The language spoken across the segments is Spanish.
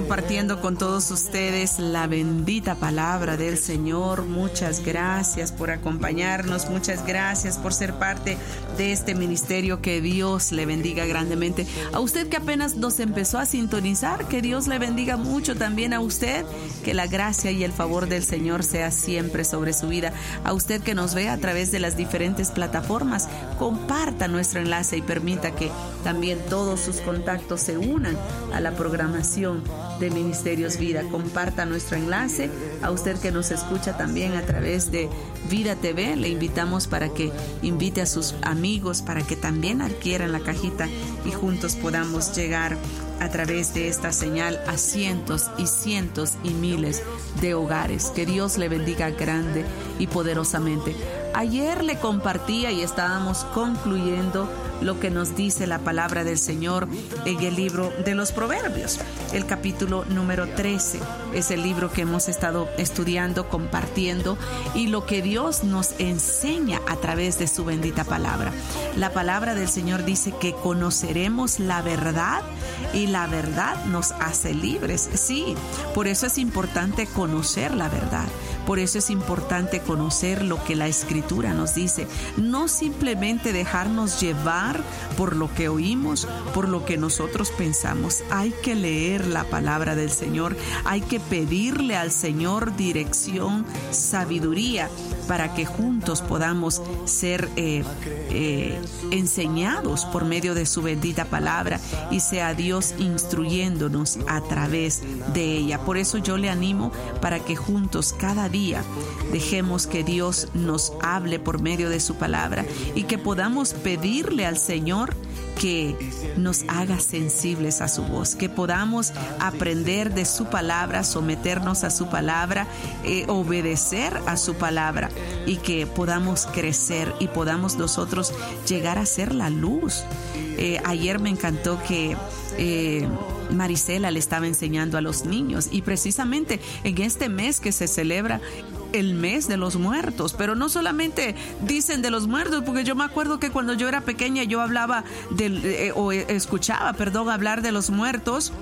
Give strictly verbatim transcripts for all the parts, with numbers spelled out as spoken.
compartiendo con todos ustedes la bendita palabra del Señor. Muchas gracias por acompañarnos, muchas gracias por ser parte de este ministerio. Que Dios le bendiga grandemente. A usted que apenas nos empezó a sintonizar, que Dios le bendiga mucho también a usted. Que la gracia y el favor del Señor sea siempre sobre su vida. A usted que nos ve a través de las diferentes plataformas, comparta nuestro enlace y permita que también todos sus contactos se unan a la programación de Ministerios Vida. Comparta nuestro enlace. A usted que nos escucha también a través de Vida T V, le invitamos para que invite a sus amigos para que también adquieran la cajita y juntos podamos llegar a través de esta señal a cientos y cientos y miles de hogares. Que Dios le bendiga grande y poderosamente. Ayer le compartía y estábamos concluyendo lo que nos dice la palabra del Señor en el libro de los Proverbios. El capítulo número trece es el libro que hemos estado estudiando, compartiendo, y lo que Dios nos enseña a través de su bendita palabra. La palabra del Señor dice que conoceremos la verdad y la verdad nos hace libres. Sí, por eso es importante conocer la verdad. Por eso es importante conocer lo que la Escritura nos dice. No simplemente dejarnos llevar por lo que oímos, por lo que nosotros pensamos. Hay que leer la palabra del Señor. Hay que pedirle al Señor dirección, sabiduría, para que juntos podamos ser eh, eh, enseñados por medio de su bendita palabra y sea Dios instruyéndonos a través de ella. Por eso yo le animo para que juntos cada día dejemos que Dios nos hable por medio de su palabra y que podamos pedirle al Señor que nos haga sensibles a su voz, que podamos aprender de su palabra, someternos a su palabra, eh, obedecer a su palabra, y que podamos crecer y podamos nosotros llegar a ser la luz. Eh, ayer me encantó que eh, Marisela le estaba enseñando a los niños, y precisamente en este mes que se celebra el mes de los muertos, pero no solamente dicen de los muertos, porque yo me acuerdo que cuando yo era pequeña yo hablaba de, eh, o escuchaba, perdón, hablar de los muertos,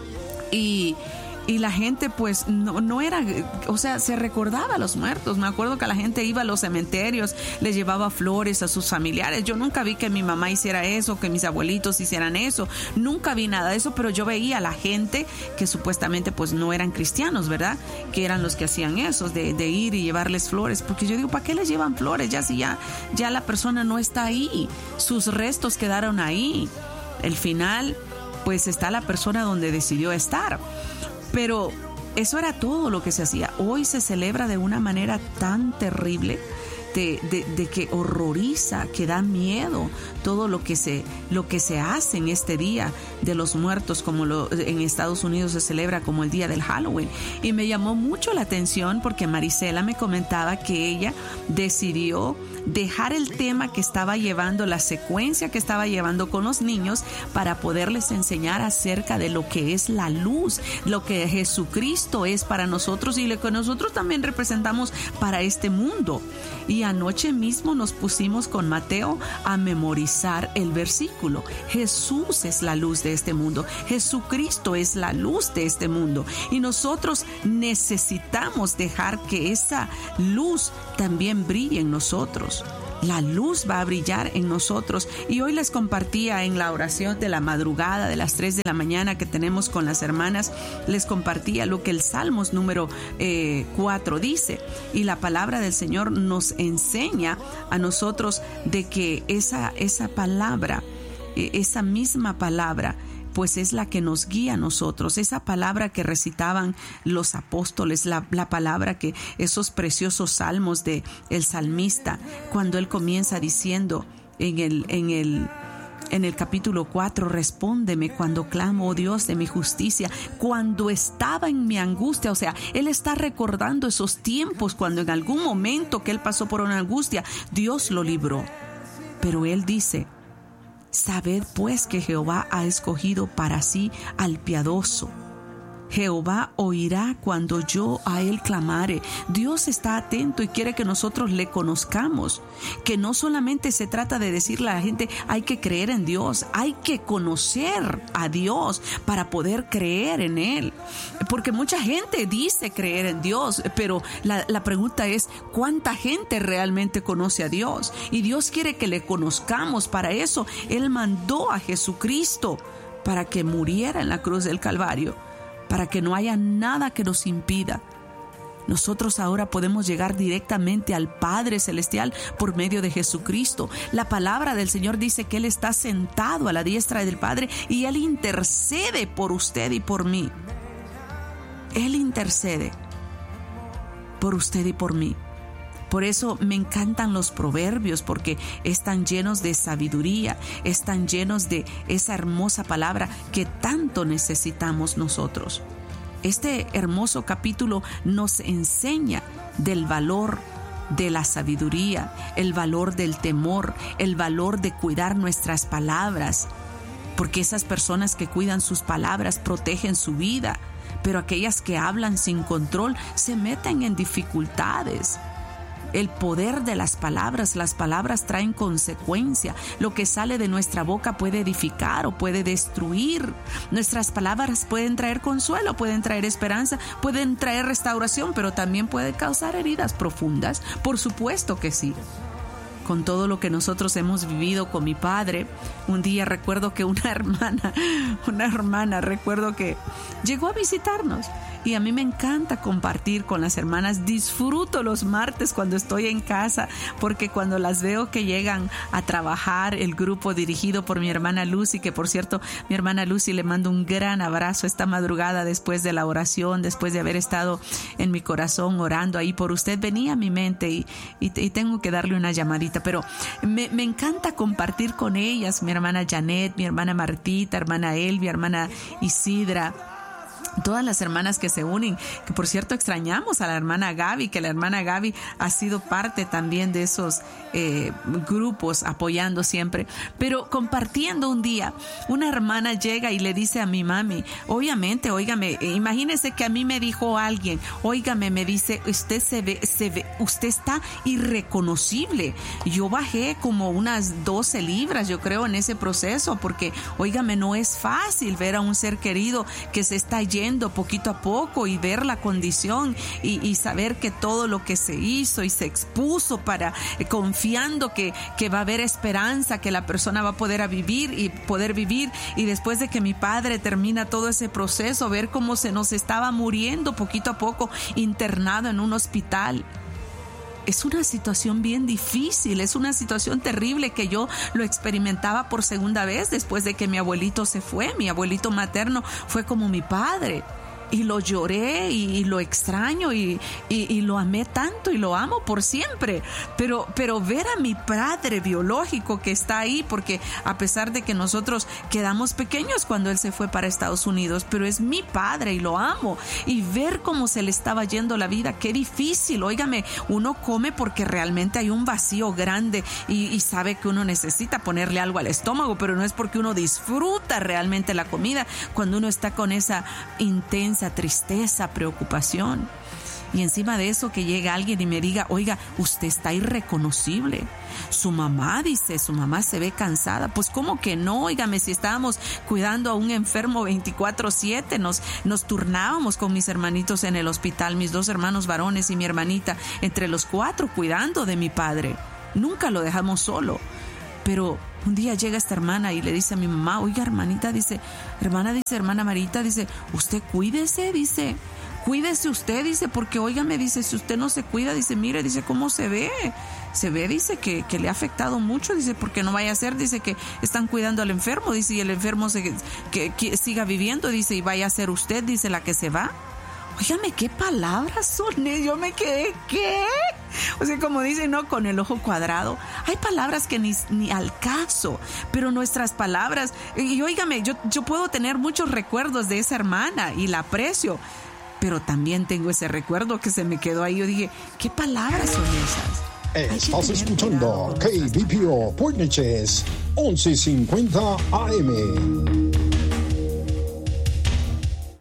y Y la gente pues no, no era, o sea, se recordaba a los muertos. Me acuerdo que la gente iba a los cementerios, les llevaba flores a sus familiares. Yo nunca vi que mi mamá hiciera eso, que mis abuelitos hicieran eso. Nunca vi nada de eso, pero yo veía a la gente que supuestamente pues no eran cristianos, ¿verdad? Que eran los que hacían eso, de, de ir y llevarles flores. Porque yo digo, ¿para qué les llevan flores? Ya si ya, ya la persona no está ahí, sus restos quedaron ahí. El final, pues está la persona donde decidió estar. Pero eso era todo lo que se hacía. Hoy se celebra de una manera tan terrible, de, de, de que horroriza, que da miedo todo lo que se lo que se hace en este día de los muertos, como lo, en Estados Unidos se celebra como el día del Halloween. Y me llamó mucho la atención porque Marisela me comentaba que ella decidió dejar el tema que estaba llevando, la secuencia que estaba llevando con los niños, para poderles enseñar acerca de lo que es la luz, lo que Jesucristo es para nosotros y lo que nosotros también representamos para este mundo. Y anoche mismo nos pusimos con Mateo a memorizar el versículo. Jesús es la luz de este mundo. Jesucristo es la luz de este mundo. Y nosotros necesitamos dejar que esa luz también brille en nosotros. La luz va a brillar en nosotros. Y hoy les compartía en la oración de la madrugada de las tres de la mañana que tenemos con las hermanas, les compartía lo que el Salmos número eh, cuatro dice. Y la palabra del Señor nos enseña a nosotros de que esa, esa palabra, eh, esa misma palabra, pues es la que nos guía a nosotros. Esa palabra que recitaban los apóstoles, la, la palabra que esos preciosos salmos de el salmista, cuando él comienza diciendo en el, en el, en el capítulo cuatro, respóndeme cuando clamo, oh Dios de mi justicia, cuando estaba en mi angustia. O sea, él está recordando esos tiempos cuando en algún momento que él pasó por una angustia, Dios lo libró. Pero él dice, sabed pues que Jehová ha escogido para sí al piadoso. Jehová oirá cuando yo a Él clamare. Dios está atento y quiere que nosotros le conozcamos. Que no solamente se trata de decirle a la gente, hay que creer en Dios, hay que conocer a Dios para poder creer en Él. Porque mucha gente dice creer en Dios, pero la, la pregunta es, ¿cuánta gente realmente conoce a Dios? Y Dios quiere que le conozcamos. Para eso Él mandó a Jesucristo para que muriera en la cruz del Calvario, para que no haya nada que nos impida. Nosotros ahora podemos llegar directamente al Padre Celestial por medio de Jesucristo. La palabra del Señor dice que Él está sentado a la diestra del Padre y Él intercede por usted y por mí. Él intercede por usted y por mí. Por eso me encantan los proverbios, porque están llenos de sabiduría, están llenos de esa hermosa palabra que tanto necesitamos nosotros. Este hermoso capítulo nos enseña del valor de la sabiduría, el valor del temor, el valor de cuidar nuestras palabras, porque esas personas que cuidan sus palabras protegen su vida, pero aquellas que hablan sin control se meten en dificultades. El poder de las palabras, las palabras traen consecuencia. Lo que sale de nuestra boca puede edificar o puede destruir. Nuestras palabras pueden traer consuelo, pueden traer esperanza, pueden traer restauración, pero también pueden causar heridas profundas. Por supuesto que sí. Con todo lo que nosotros hemos vivido con mi padre, un día recuerdo que una hermana, una hermana, recuerdo que llegó a visitarnos. Y a mí me encanta compartir con las hermanas. Disfruto los martes cuando estoy en casa, porque cuando las veo que llegan a trabajar, el grupo dirigido por mi hermana Lucy, que por cierto, mi hermana Lucy le mando un gran abrazo esta madrugada después de la oración, después de haber estado en mi corazón orando ahí por usted, venía a mi mente y, y, y tengo que darle una llamadita, pero me, me encanta compartir con ellas, mi hermana Janet, mi hermana Martita, hermana Elvia, hermana Isidra, todas las hermanas que se unen, que por cierto extrañamos a la hermana Gaby, que la hermana Gaby ha sido parte también de esos eh, grupos apoyando siempre, pero compartiendo un día, una hermana llega y le dice a mi mami, obviamente, óigame, imagínese que a mí me dijo alguien, óigame, me dice, usted se ve, se ve, usted está irreconocible. Yo bajé como unas doce libras, yo creo, en ese proceso, porque, óigame, no es fácil ver a un ser querido que se está yendo poquito a poco y ver la condición y, y saber que todo lo que se hizo y se expuso para eh, confiando que, que va a haber esperanza, que la persona va a poder a vivir y poder vivir, y después de que mi padre termina todo ese proceso, ver cómo se nos estaba muriendo poquito a poco internado en un hospital. Es una situación bien difícil, es una situación terrible que yo lo experimentaba por segunda vez después de que mi abuelito se fue. Mi abuelito materno fue como mi padre. Y lo lloré y, y lo extraño y, y, y lo amé tanto y lo amo por siempre. Pero, pero ver a mi padre biológico que está ahí, porque a pesar de que nosotros quedamos pequeños cuando él se fue para Estados Unidos, pero es mi padre y lo amo. Y ver cómo se le estaba yendo la vida, qué difícil. Óigame, uno come porque realmente hay un vacío grande y, y sabe que uno necesita ponerle algo al estómago, pero no es porque uno disfruta realmente la comida cuando uno está con esa intensa tristeza, preocupación. Y encima de eso que llega alguien y me diga, oiga, usted está irreconocible. Su mamá, dice, su mamá se ve cansada. Pues ¿cómo que no? Óigame, si estábamos cuidando a un enfermo veinticuatro siete, nos, nos turnábamos con mis hermanitos en el hospital, mis dos hermanos varones y mi hermanita, entre los cuatro cuidando de mi padre. Nunca lo dejamos solo. Pero un día llega esta hermana y le dice a mi mamá, oiga, hermanita, dice, hermana, dice, hermana Marita, dice, usted cuídese, dice, cuídese usted, dice, porque óigame, dice, si usted no se cuida, dice, mire, dice, cómo se ve, se ve, dice, que, que le ha afectado mucho, dice, porque no vaya a ser, dice, que están cuidando al enfermo, dice, y el enfermo se, que, que siga viviendo, dice, y vaya a ser usted, dice, la que se va. Óigame, ¿qué palabras son? Yo me quedé, ¿qué? O sea, como dicen, ¿no? Con el ojo cuadrado. Hay palabras que ni, ni al caso, pero nuestras palabras, y óigame, yo, yo puedo tener muchos recuerdos de esa hermana y la aprecio, pero también tengo ese recuerdo que se me quedó ahí. Yo dije, ¿qué palabras son esas? Estás escuchando K B P O Portneches once cincuenta A M.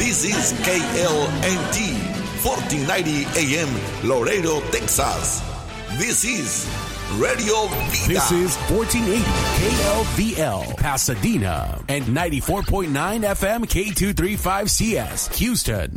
This is K L N T, fourteen ninety A M, Laredo, Texas. This is Radio Vida. This is fourteen eighty K L V L, Pasadena, and ninety-four point nine F M K two thirty-five C S, Houston.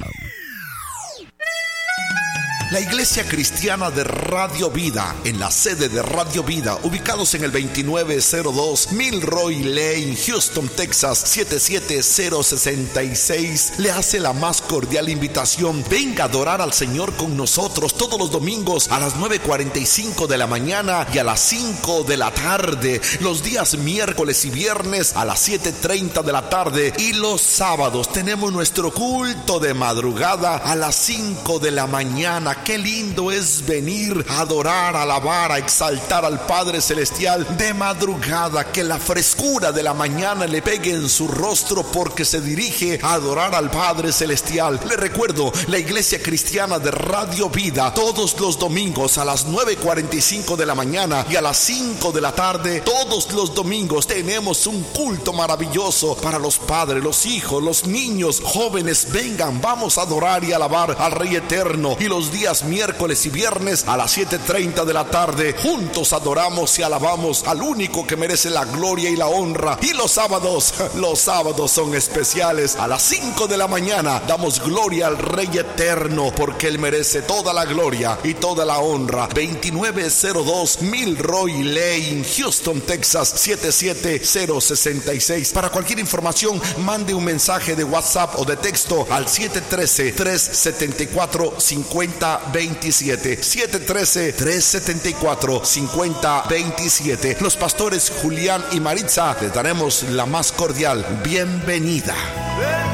La Iglesia Cristiana de Radio Vida, en la sede de Radio Vida, ubicados en el veintinueve cero dos Milroy Lane, Houston, Texas, siete siete cero seis seis, le hace la más cordial invitación. Venga a adorar al Señor con nosotros todos los domingos a las nueve cuarenta y cinco de la mañana y a las cinco de la tarde, los días miércoles y viernes a las siete treinta de la tarde, y los sábados tenemos nuestro culto de madrugada a las cinco de la mañana. Qué lindo es venir a adorar, a alabar, a exaltar al Padre Celestial de madrugada. Que la frescura de la mañana le pegue en su rostro porque se dirige a adorar al Padre Celestial. Le recuerdo, la Iglesia Cristiana de Radio Vida, todos los domingos a las nueve cuarenta y cinco de la mañana y a las cinco de la tarde, todos los domingos tenemos un culto maravilloso para los padres, los hijos, los niños, jóvenes. Vengan, vamos a adorar y alabar al Rey Eterno. Y los días miércoles y viernes a las siete treinta de la tarde, juntos adoramos y alabamos al único que merece la gloria y la honra. Y los sábados, los sábados son especiales. A las cinco de la mañana damos gloria al Rey Eterno, porque Él merece toda la gloria y toda la honra. veintinueve cero dos Milroy Lane, Houston, Texas, siete siete cero seis seis. Para cualquier información, mande un mensaje de WhatsApp o de texto al siete uno tres, tres siete cuatro, cinco cero dos siete. siete uno tres, tres siete cuatro, cinco cero dos siete. Los pastores Julián y Maritza les daremos la más cordial bienvenida.